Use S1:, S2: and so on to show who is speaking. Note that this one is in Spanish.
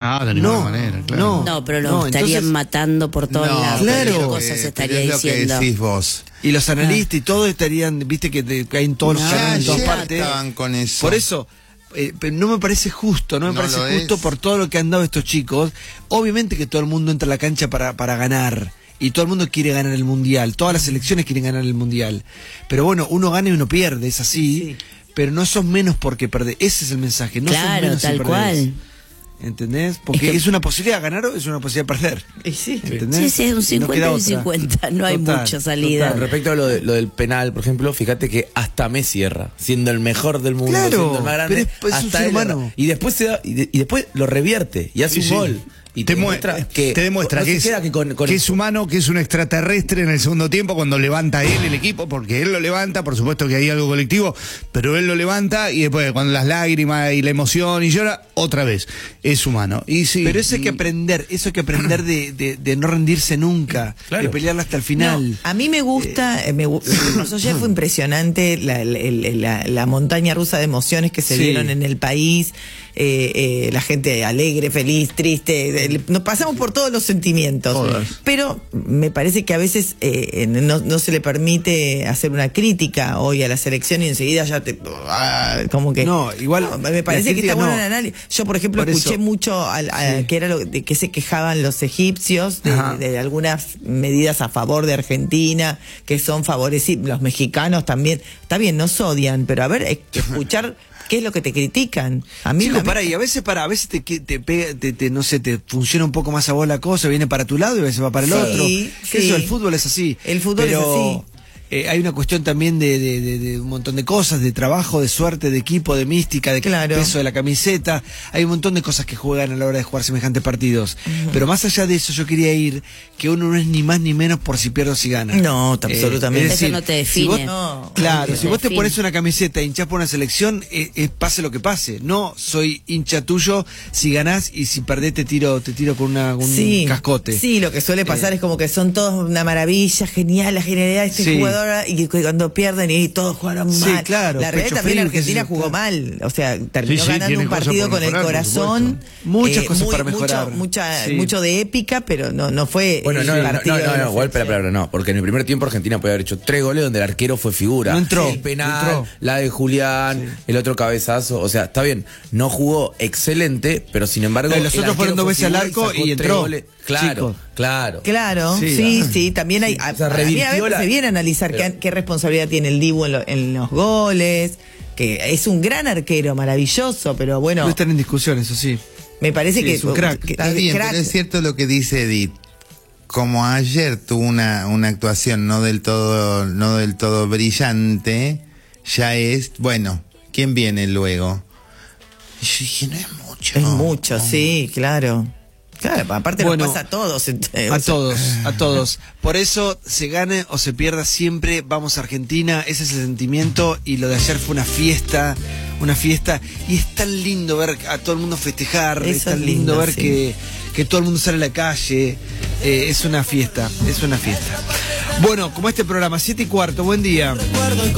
S1: No, de ninguna manera, claro.
S2: No, pero lo estarían matando por todos lados.
S3: Claro.
S2: ¿Qué cosas estaría
S3: es
S2: diciendo?
S3: lo que decís vos.
S4: Y los analistas y todo estarían, viste que hay en todos los canales, en todas partes.
S3: Estaban con eso.
S4: Por eso, pero no me parece justo, no me parece justo por todo lo que han dado estos chicos. Obviamente que todo el mundo entra a la cancha para ganar. Y todo el mundo quiere ganar el Mundial. Todas las selecciones quieren ganar el Mundial. Pero bueno, uno gana y uno pierde, es así. Sí. Pero no sos menos porque perdés. Ese es el mensaje. No
S2: claro,
S4: sos menos
S2: tal cual.
S4: ¿Entendés? Porque es una posibilidad ganar o es una posibilidad perder.
S2: Sí,
S4: ¿entendés?
S2: Sí, es un 50 y 50. No hay mucha salida.
S5: Respecto a lo del penal, por ejemplo, fíjate que hasta Messi erra, siendo el mejor del mundo, siendo el más grande,
S4: pero es un ser humano.
S5: Y después y después lo revierte y hace un gol. Y
S1: te demuestra que es humano, que es un extraterrestre en el segundo tiempo cuando levanta él el equipo, porque él lo levanta, por supuesto que hay algo colectivo, pero él lo levanta y después cuando las lágrimas y la emoción y llora, otra vez, es humano. Y sí,
S4: pero eso hay que aprender, de no rendirse nunca, de pelearla hasta el final.
S6: No, a mí me gusta, ayer fue impresionante la montaña rusa de emociones que se vieron en el país. La gente alegre, feliz, triste, nos pasamos por todos los sentimientos. Pero me parece que a veces no se le permite hacer una crítica hoy a la selección y enseguida ya como que
S4: no, igual
S6: me parece que está bueno el análisis. Yo por ejemplo escuché mucho que era de que se quejaban los egipcios de algunas medidas a favor de Argentina que son favorecidas, los mexicanos también. Está bien, nos odian, pero a ver, escuchar ¿qué es lo que te critican? A mí
S4: y a veces te pega, no sé, te funciona un poco más a vos la cosa, viene para tu lado y a veces va para el otro. Eso, el fútbol es así.
S6: El fútbol es así.
S4: Hay una cuestión también de un montón de cosas, de trabajo, de suerte, de equipo, de mística, de peso de la camiseta. Hay un montón de cosas que juegan a la hora de jugar semejantes partidos. Pero más allá de eso, yo quería ir que uno no es ni más ni menos por si pierde o si gana.
S6: No, absolutamente.
S4: Es decir,
S2: eso no te define.
S4: Si vos te pones una camiseta e hinchás por una selección, pase lo que pase. No soy hincha tuyo si ganás y si perdés te tiro con un cascote.
S6: Sí, lo que suele pasar es como que son todos una maravilla, genial, la genialidad de este jugador. Y cuando pierden y todos jugaron mal.
S4: Sí, claro.
S6: La realidad también Argentina jugó mal. O sea, terminó ganando un partido con el corazón.
S4: Muchas cosas para mejorar.
S6: Mucho de épica, pero no fue.
S5: Bueno, no, golpe la palabra, no. Porque en el primer tiempo Argentina podía haber hecho 3 goles donde el arquero fue figura.
S4: No entró.
S5: El penal, la de Julián, el otro cabezazo. O sea, está bien. No jugó excelente, pero sin embargo.
S4: Los otros fueron 2 veces al arco y entró.
S6: Claro. Sí. También hay. A mí a veces se viene a analizar qué responsabilidad tiene el Dibu en los goles. Que es un gran arquero, maravilloso, pero bueno.
S4: No están en discusión, eso sí.
S6: Me parece que
S4: es un crack.
S3: Está bien, pero es cierto lo que dice Edith. Como ayer tuvo una actuación no del todo brillante, ya es, bueno, ¿quién viene luego? Y yo dije, no es mucho.
S6: Es mucho, sí, claro. Claro, aparte nos pasa a todos.
S4: A todos. Por eso, se gane o se pierda, siempre vamos a Argentina, ese es el sentimiento, y lo de ayer fue una fiesta, y es tan lindo ver a todo el mundo festejar, es tan lindo ver que todo el mundo sale a la calle, es una fiesta. Bueno, como este programa, 7:15, buen día.